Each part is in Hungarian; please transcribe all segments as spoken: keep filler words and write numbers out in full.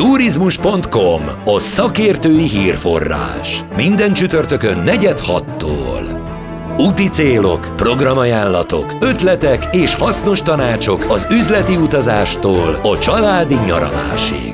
Turizmus pont com, a szakértői hírforrás. Minden csütörtökön negyed hattól. Úti célok, programajánlatok, ötletek és hasznos tanácsok az üzleti utazástól a családi nyaralásig.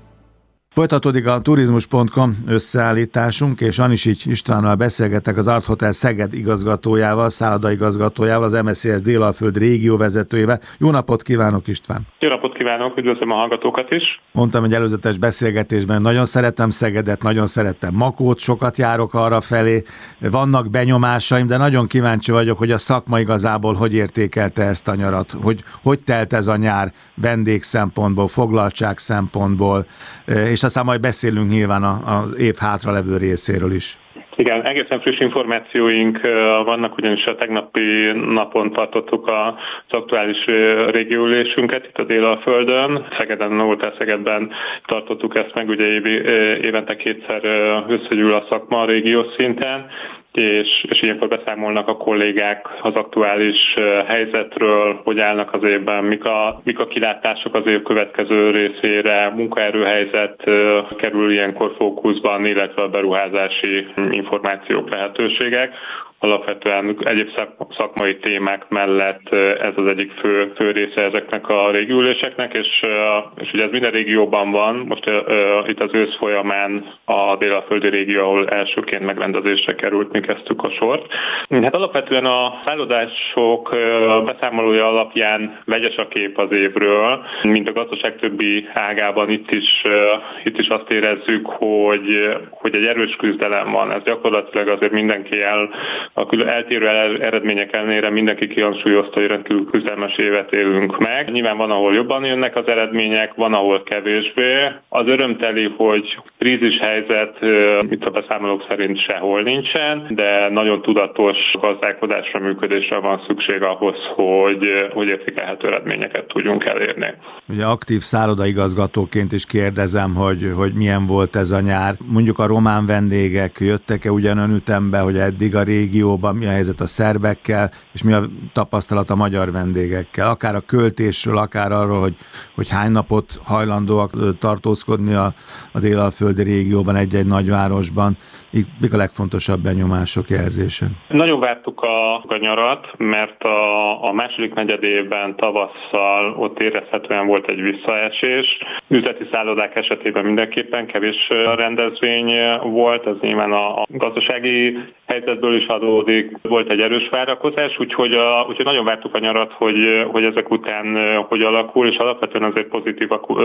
Folytatódik a Turizmus pont com összeállításunk, és Anisics Istvánnal beszélgetek, az Art Hotel Szeged igazgatójával, szállodaigazgatójával, az em es zé es Dél-Alföld régió vezetőjével. Jó napot kívánok, István! Jó napot kívánok, üdvözlöm a hallgatókat is! Mondtam egy előzetes beszélgetésben, nagyon szeretem Szegedet, nagyon szeretem Makót, sokat járok arra felé, vannak benyomásaim, de nagyon kíváncsi vagyok, hogy a szakma igazából hogy értékelte ezt a nyarat, hogy hogy telt ez a nyár vendég szempontból, foglaltság szempontból, és aztán majd beszélünk nyilván az év hátralevő részéről is. Igen, egészen friss információink vannak, ugyanis a tegnapi napon tartottuk az aktuális régióülésünket itt a Dél-Alföldön. Szegeden, a Hotel Szegedben tartottuk ezt meg, ugye évi, évente kétszer összegyűl a szakma a régiós szinten, és, és ilyenkor beszámolnak a kollégák az aktuális helyzetről, hogy állnak az évben, mik a, mik a kilátások az év következő részére, munkaerőhelyzet kerül ilyenkor fókuszban, illetve a beruházási információk, lehetőségek. Alapvetően egyéb szakmai témák mellett ez az egyik fő, fő része ezeknek a régióüléseknek, és, és ugye ez minden régióban van. Most uh, itt az ősz folyamán a Dél-Alföldi régió, ahol elsőként megrendezésre került, mi kezdtük a sort. Hát alapvetően a szállodások uh, beszámolója alapján vegyes a kép az évről, mint a gazdaság többi ágában itt is, uh, itt is azt érezzük, hogy, hogy egy erős küzdelem van. Ez gyakorlatilag azért mindenki el a külön eltérő eredmények ellenére mindenki kihangsúlyozta, hogy rendkívül küzdelmes évet élünk meg. Nyilván van, ahol jobban jönnek az eredmények, van, ahol kevésbé. Az örömteli, hogy krízis helyzet itt a beszámolók szerint sehol nincsen, de nagyon tudatos gazdálkodásra, működésre van szükség ahhoz, hogy, hogy értékelhető eredményeket tudjunk elérni. Ugye aktív szállodaigazgatóként is kérdezem, hogy, hogy milyen volt ez a nyár. Mondjuk a román vendégek jöttek-e ugyanolyan ütembe, hogy eddig a régió mi a helyzet a szerbekkel, és mi a tapasztalat a magyar vendégekkel, akár a költésről, akár arról, hogy, hogy hány napot hajlandóak tartózkodni a, a Dél-Alföldi régióban, egy-egy nagyvárosban. Itt mik a legfontosabb benyomások, jelzések? Nagyon vártuk a, a nyarat, mert a, a második negyedében tavasszal ott érezhetően volt egy visszaesés. Üzleti szállodák esetében mindenképpen kevés rendezvény volt, ez nyilván a, a gazdasági helyzetből is adódik, volt egy erős várakozás, úgyhogy, a, úgyhogy nagyon vártuk a nyarat, hogy, hogy ezek után hogy alakul, és alapvetően azért pozitív,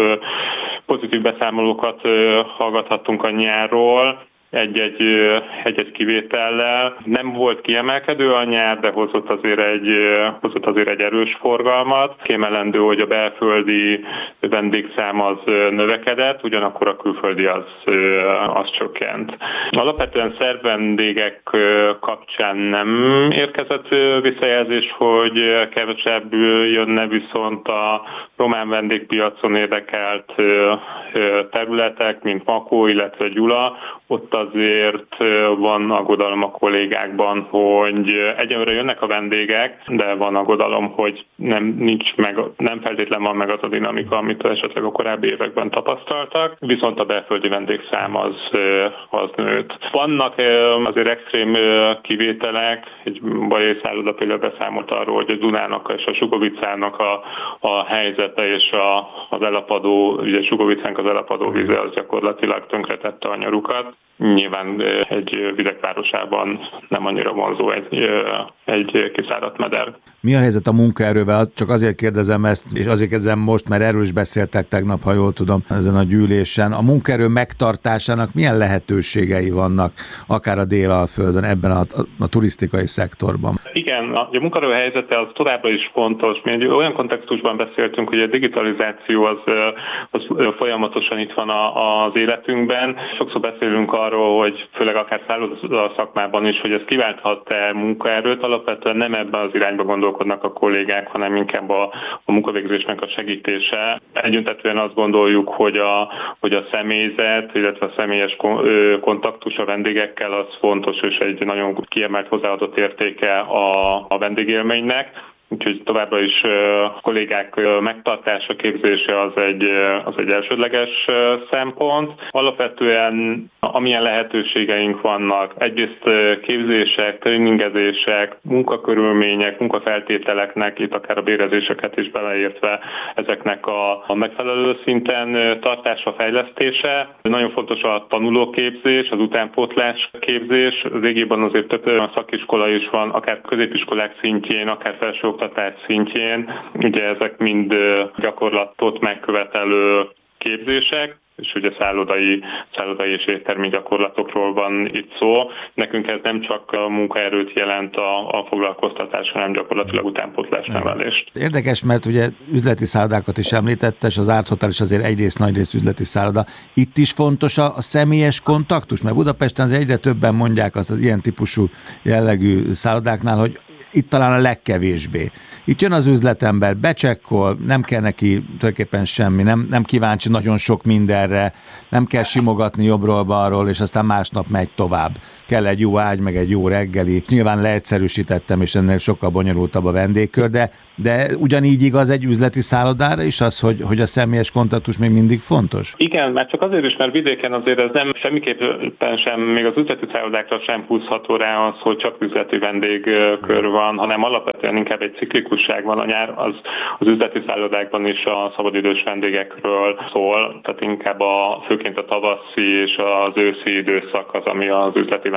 pozitív beszámolókat hallgathattunk a nyárról. Egy-egy, egy-egy kivétellel. Nem volt kiemelkedő a nyár, de hozott azért egy, hozott azért egy erős forgalmat. Kiemelendő, hogy a belföldi vendégszám az növekedett, ugyanakkor a külföldi az, az csökkent. Alapvetően szerb vendégek kapcsán nem érkezett visszajelzés, hogy kevesebb jönne, viszont a román vendégpiacon érdekelt területek, mint Makó, illetve Gyula, ott azért van aggodalom a kollégákban, hogy egyelőre jönnek a vendégek, de van aggodalom, hogy nem, nincs meg, nem feltétlen van meg az a dinamika, amit esetleg a korábbi években tapasztaltak, viszont a belföldi vendégszám az, az nőtt. Vannak azért extrém kivételek, egy bajai szálloda például beszámolt arról, hogy a Dunának és a Sugovicának a, a helyzete és a, az elapadó, ugye Sugovicánk az elapadó víze az gyakorlatilag tönkretette a nyarukat. Nyilván egy vidékvárosában nem annyira vonzó egy, egy kiszáradt meder. Mi a helyzet a munkaerővel? Csak azért kérdezem ezt, és azért kérdezem most, mert erről is beszéltek tegnap, ha jól tudom, ezen a gyűlésen. A munkaerő megtartásának milyen lehetőségei vannak, akár a Dél-Alföldön, ebben a, a, a turisztikai szektorban? Igen, a, a munkaerő helyzete az továbbra is fontos. Mi egy olyan kontextusban beszéltünk, hogy a digitalizáció az, az folyamatosan itt van a, az életünkben. Sokszor beszélünk arról, hogy főleg akár szálloda szakmában is, hogy ez kiválthat-e munkaerőt. Alapvetően nem ebben az irányba gondolkodnak a kollégák, hanem inkább a, a munkavégzésnek a segítése. Egyöntetően azt gondoljuk, hogy a, hogy a személyzet, illetve a személyes kontaktus a vendégekkel az fontos, és egy nagyon kiemelt hozzáadott értéke a, a vendégélménynek. úgyhogy továbbra is a kollégák megtartása, képzése az egy, az egy elsődleges szempont. Alapvetően amilyen lehetőségeink vannak, egyrészt képzések, tréningezések, munkakörülmények, munkafeltételeknek, itt akár a bérezéseket is beleértve, ezeknek a, a megfelelő szinten tartása, fejlesztése. Nagyon fontos a tanulóképzés, az utánpótlás képzés. Régében azért több szakiskola is van, akár középiskolák szintjén, akár felsőoktatás szintjén. Ugye ezek mind gyakorlatot megkövetelő képzések, és ugye szállodai, szállodai és éttermi gyakorlatokról van itt szó. Nekünk ez nem csak a munkaerőt jelent a, a foglalkoztatás, hanem gyakorlatilag utánpótlás nevelést. Érdekes, mert ugye üzleti szállodákat is említette, és az Art Hotel is azért egyrészt nagyrészt üzleti szálloda. Itt is fontos a, a személyes kontaktus, mert Budapesten az egyre többen mondják azt az ilyen típusú jellegű szállodáknál, hogy itt talán a legkevésbé. Itt jön az üzletember, becsekkol, nem kell neki tulajdonképpen semmi, nem, nem kíváncsi nagyon sok mindenre, nem kell simogatni jobbról-balról, és aztán másnap megy tovább. Kell egy jó ágy, meg egy jó reggeli. Nyilván leegyszerűsítettem, és ennél sokkal bonyolultabb a vendégkör, de, de ugyanígy igaz egy üzleti szállodára is az, hogy, hogy a személyes kontaktus még mindig fontos? Igen, mert csak azért is, mert vidéken azért ez nem semmiképpen sem, még az üzleti szállodákra sem húzható rá az, hogy csak üzleti vendégkör van, hanem alapvetően inkább egy ciklikusság van. A nyár az, az üzleti szállodákban is a szabadidős vendégekről szól, tehát inkább a, főként a tavaszi és az őszi időszak az, ami az üzleti